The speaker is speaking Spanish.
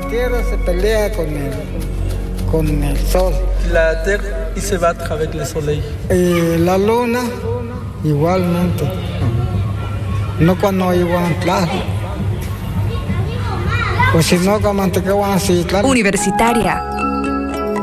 tierra se pelea con el sol. La terre il se bat avec le soleil. La luna igualmente. No cuando iban claro. Pues si no, como antes que van así, claro. Universitaria